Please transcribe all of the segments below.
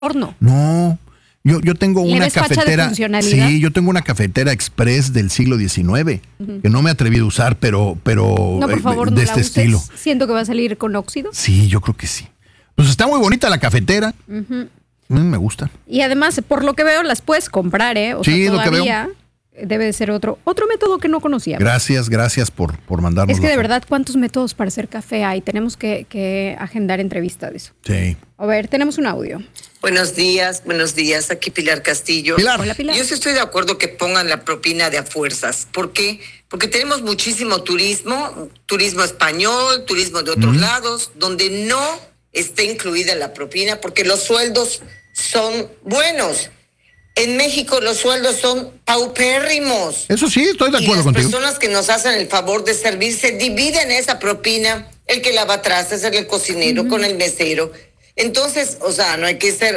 Horno. No. Yo tengo ¿Le una ves facha de cafetera. funcionalidad? Sí, yo tengo una cafetera express del siglo XIX, que no me atreví a usar, pero No, por favor, no de la este uses. estilo. Siento que va a salir con óxido. Sí, yo creo que sí. Pues está muy bonita la cafetera. Me gusta. Y además, por lo que veo, las puedes comprar, ¿eh? O Sí, sea, lo que todavía debe de ser otro método que no conocía. Gracias por mandarnos. Es que de verdad, ¿cuántos métodos para hacer café hay? Tenemos que agendar entrevista de eso. Sí. A ver, tenemos un audio. Buenos días, aquí Pilar Castillo. Pilar. Hola, Pilar. Yo sí estoy de acuerdo que pongan la propina de a fuerzas. ¿Por qué? Porque tenemos muchísimo turismo español, turismo de otros lados, donde no está incluida la propina porque los sueldos son buenos. En México los sueldos son paupérrimos. Eso sí, estoy de acuerdo y contigo. las personas que nos hacen el favor de servir se dividen esa propina, el que lava trastes, el cocinero con el mesero. Entonces, o sea, no hay que ser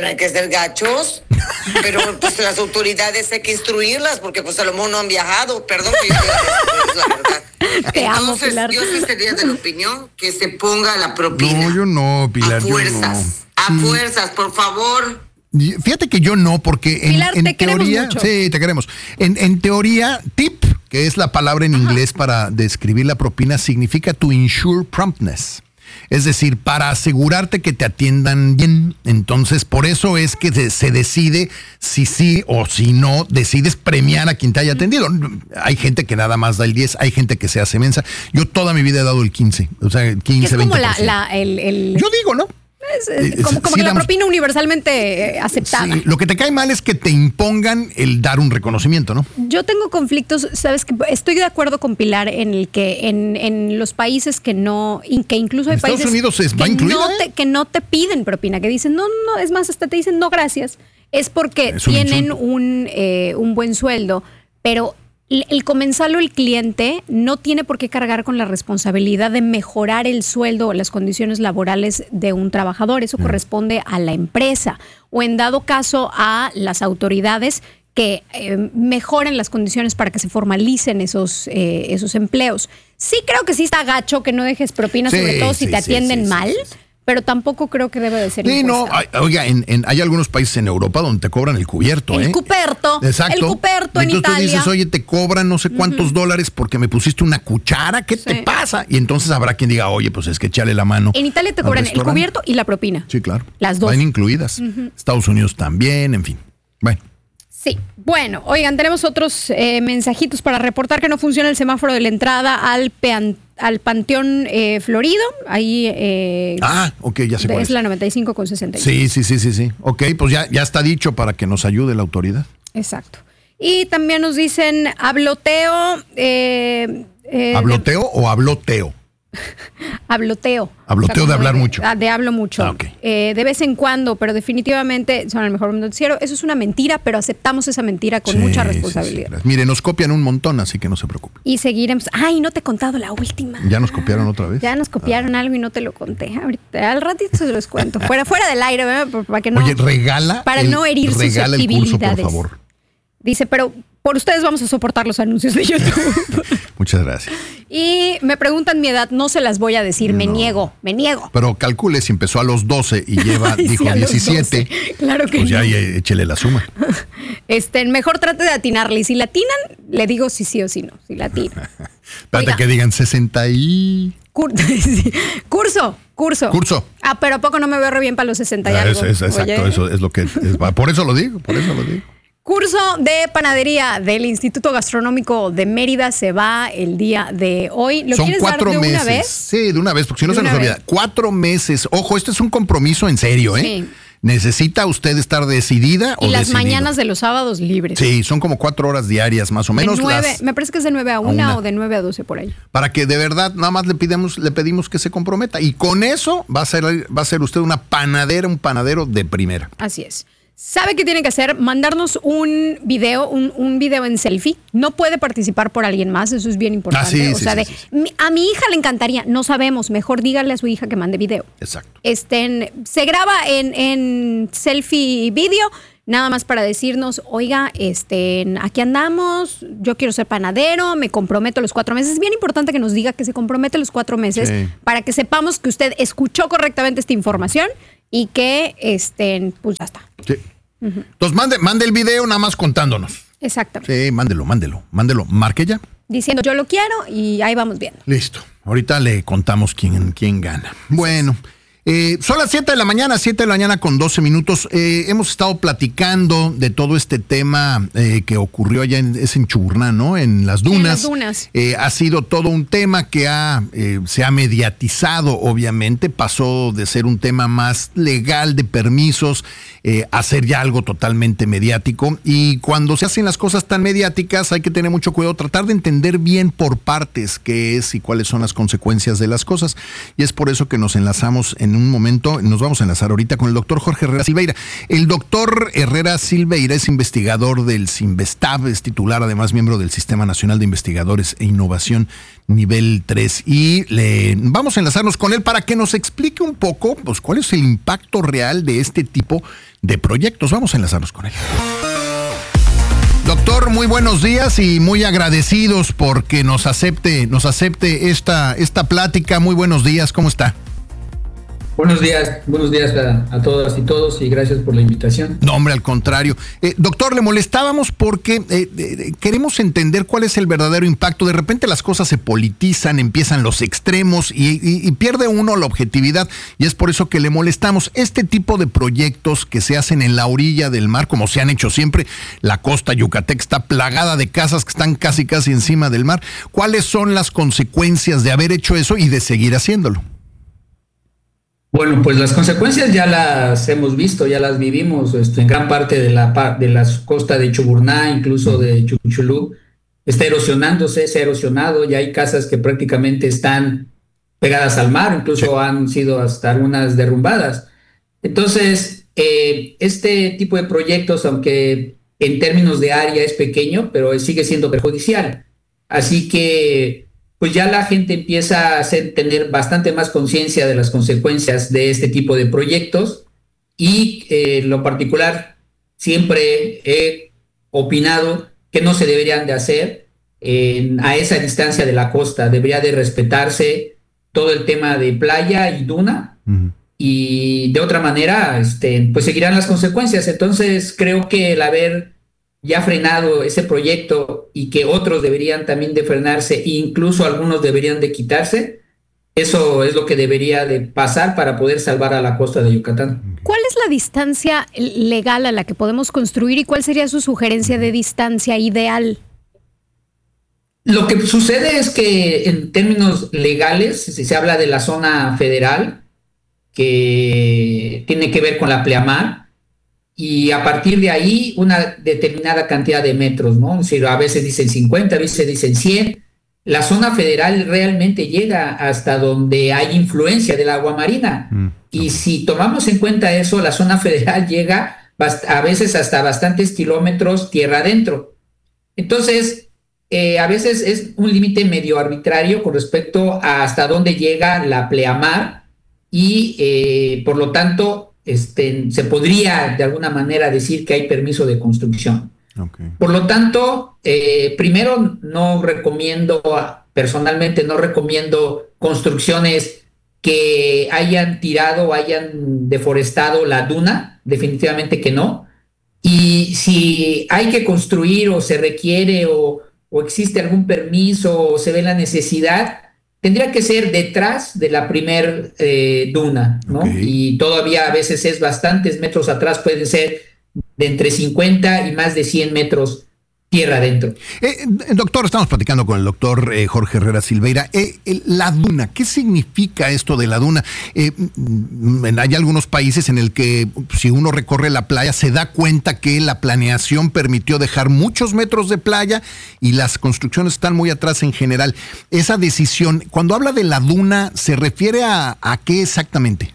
gachos, pero pues las autoridades hay que instruirlas porque pues a lo mejor no han viajado, perdón que yo diga la verdad. Te amo, Entonces, Pilar. yo sí sería de la opinión que se ponga la propina. No, yo no, Pilar. A fuerzas, fuerzas, por favor. Fíjate que yo no, porque Pilar, en te queremos teoría, mucho. sí, te queremos. En teoría, tip, que es la palabra en inglés para describir la propina, significa to ensure promptness. Es decir, para asegurarte que te atiendan bien. Entonces, por eso es que se decide si sí o si no, decides premiar a quien te haya atendido. Hay gente que nada más da el 10, hay gente que se hace mensa. Yo toda mi vida he dado el 15, o sea, el 15, Que es como 20%. Yo digo, ¿no? Es como Sí que la damos- propina universalmente aceptada. Sí, lo que te cae mal es que te impongan el dar un reconocimiento, ¿no? Yo tengo conflictos, sabes que estoy de acuerdo con Pilar en el que en los países que no, que incluso hay En Estados países Unidos va que, incluida, que no te piden propina, que dicen no, es más, hasta te dicen no gracias, es porque Es un tienen insulto. un buen sueldo, pero el comensal o el cliente no tiene por qué cargar con la responsabilidad de mejorar el sueldo o las condiciones laborales de un trabajador. Eso corresponde a la empresa o en dado caso a las autoridades que mejoren las condiciones para que se formalicen esos empleos. Sí creo que sí está gacho que no dejes propina, Sí, sobre todo si sí, te sí, atienden sí, mal. sí. Pero tampoco creo que debe de ser Sí, no, impuesta. oiga, hay algunos países en Europa donde te cobran el cubierto, El cuperto, Exacto. el cuperto en Entonces tú Italia. dices, oye, te cobran no sé cuántos dólares porque me pusiste una cuchara, ¿qué te Sí. pasa? Y entonces habrá quien diga, oye, pues es que échale la mano. En Italia te al cobran el restaurante. cubierto y la propina. Sí, claro. Las dos. Van incluidas. Estados Unidos también, en fin. Bueno. Sí. Bueno, oigan, tenemos otros mensajitos para reportar que no funciona el semáforo de la entrada al Panteón Florido. Ahí Ok, ya sé cuál es es. la 95 con 61. Sí. Ok, pues ya está dicho para que nos ayude la autoridad. Exacto. Y también nos dicen habloteo. ¿Habloteo o habloteo? Habloteo. Habloteo de hablar mucho. De hablo mucho. Ah, ok. De vez en cuando, pero definitivamente son el mejor noticiero. Eso es una mentira, pero aceptamos esa mentira con Sí, mucha sí, responsabilidad. gracias. Mire, nos copian un montón, así que no se preocupe. Y seguiremos. Ay, no te he contado la última. ¿Ya nos copiaron otra vez? Ya nos copiaron algo y no te lo conté. Ahorita, al ratito se los cuento. Fuera del aire, ¿verdad? Para que no. Oye, regala para no herir regala el curso, por susceptibilidades. favor. Dice, pero por ustedes vamos a soportar los anuncios de YouTube. Muchas gracias. Y me preguntan mi edad, no se las voy a decir, me niego. Pero calcule si empezó a los 12 y lleva, Ay, dijo sí, a los 17. 12. Claro que pues ya no. échele la suma. Mejor trate de atinarle. Y si la atinan, le digo si sí o si no. Si la atinan. Espérate Oiga. que digan 60 y... Sí. Curso. Curso. Ah, pero ¿a poco no me veo re bien para los 60 y algo? Exacto, Oye. eso es lo que es. Por eso lo digo. Curso de panadería del Instituto Gastronómico de Mérida se va el día de hoy. ¿Lo Son quieres 4 dar de meses. una vez? Sí, de una vez, porque si no De se nos una olvida. vez. 4 meses. Ojo, este es un compromiso en serio, ¿eh? Sí. Necesita usted estar decidida Y o las decidido. mañanas de los sábados libres. Sí, son como 4 horas diarias más o De menos. 9, me parece que es de 9 a 1 una. o de 9 a 12 por ahí. Para que de verdad nada más le pedimos que se comprometa. Y con eso va a ser usted un panadero de primera. Así es. ¿Sabe qué tiene que hacer? Mandarnos un video en selfie. No puede participar por alguien más, eso es bien importante. Sí, o sí, sea, sí, sí. A mi hija le encantaría, no sabemos, mejor dígale a su hija que mande video. Exacto. Se graba en selfie video, nada más para decirnos, oiga, aquí andamos, yo quiero ser panadero, me comprometo los 4 meses. Es bien importante que nos diga que se compromete los 4 meses Sí. para que sepamos que usted escuchó correctamente esta información y que pues ya está. Sí. Entonces mande el video nada más contándonos. Exactamente. Sí, mándelo. Marque ya. Diciendo yo lo quiero y ahí vamos viendo. Listo. Ahorita le contamos quién gana. Bueno. Son las 7 de la mañana con 12 minutos. Hemos estado platicando de todo este tema que ocurrió allá en Chuburná, ¿no? En las dunas. En las dunas. Ha sido todo un tema que se ha mediatizado, obviamente. Pasó de ser un tema más legal de permisos a ser ya algo totalmente mediático. Y cuando se hacen las cosas tan mediáticas hay que tener mucho cuidado, tratar de entender bien por partes qué es y cuáles son las consecuencias de las cosas. Y es por eso que nos enlazamos en un momento, nos vamos a enlazar ahorita con el doctor Jorge Herrera Silveira. El doctor Herrera Silveira es investigador del CINVESTAB, es titular, además miembro del Sistema Nacional de Investigadores e Innovación nivel 3. Y vamos a enlazarnos con él para que nos explique un poco, pues, cuál es el impacto real de este tipo de proyectos. Vamos a enlazarnos con él. Doctor, muy buenos días y muy agradecidos porque nos acepte esta plática. Muy buenos días, ¿cómo está? Buenos días a todas y todos y gracias por la invitación. No, hombre, al contrario. Doctor, le molestábamos porque queremos entender cuál es el verdadero impacto. De repente las cosas se politizan, empiezan los extremos y pierde uno la objetividad, y es por eso que le molestamos. Este tipo de proyectos que se hacen en la orilla del mar, como se han hecho siempre, la costa yucateca está plagada de casas que están casi encima del mar. ¿Cuáles son las consecuencias de haber hecho eso y de seguir haciéndolo? Bueno, pues las consecuencias ya las hemos visto, ya las vivimos en gran parte de la costa de Chuburná, incluso de Chucuchulú. Está erosionándose, se ha erosionado, ya hay casas que prácticamente están pegadas al mar, incluso han sido hasta algunas derrumbadas. Entonces, este tipo de proyectos, aunque en términos de área es pequeño, pero sigue siendo perjudicial. Así que pues ya la gente empieza a tener bastante más conciencia de las consecuencias de este tipo de proyectos y en lo particular siempre he opinado que no se deberían de hacer a esa distancia de la costa. Debería de respetarse todo el tema de playa y duna y de otra manera pues seguirán las consecuencias. Entonces creo que el haber ya frenado ese proyecto y que otros deberían también de frenarse e incluso algunos deberían de quitarse, eso es lo que debería de pasar para poder salvar a la costa de Yucatán. ¿Cuál es la distancia legal a la que podemos construir y cuál sería su sugerencia de distancia ideal? Lo que sucede es que en términos legales, si se habla de la zona federal, que tiene que ver con la pleamar, y a partir de ahí una determinada cantidad de metros, ¿no? Es decir, a veces dicen 50, a veces dicen 100. La zona federal realmente llega hasta donde hay influencia del agua marina. Y si tomamos en cuenta eso, la zona federal llega a veces hasta bastantes kilómetros tierra adentro. Entonces, a veces es un límite medio arbitrario con respecto a hasta dónde llega la pleamar y, por lo tanto, se podría de alguna manera decir que hay permiso de construcción. Okay. Por lo tanto, primero personalmente no recomiendo construcciones que hayan tirado o hayan deforestado la duna, definitivamente que no. Y si hay que construir o se requiere o existe algún permiso o se ve la necesidad, tendría que ser detrás de la primer duna, ¿no? Okay. Y todavía a veces es bastantes metros atrás, pueden ser de entre 50 y más de 100 metros tierra adentro. Doctor, estamos platicando con el doctor Jorge Herrera Silveira. La duna, ¿qué significa esto de la duna? Hay algunos países en el que si uno recorre la playa se da cuenta que la planeación permitió dejar muchos metros de playa y las construcciones están muy atrás en general. Esa decisión, cuando habla de la duna, ¿se refiere a qué exactamente?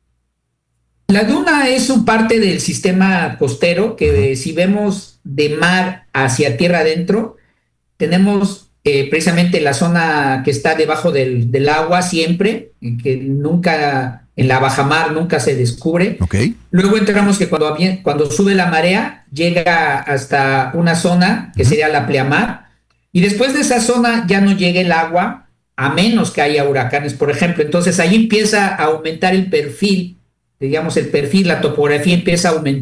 La duna es un parte del sistema costero que si vemos de mar hacia tierra adentro, tenemos precisamente la zona que está debajo del agua siempre, que nunca, en la bajamar nunca se descubre. Okay. Luego enteramos que cuando sube la marea, llega hasta una zona que sería la pleamar, y después de esa zona ya no llega el agua, a menos que haya huracanes, por ejemplo. Entonces ahí empieza a aumentar el perfil digamos, el perfil, la topografía empieza a aumentar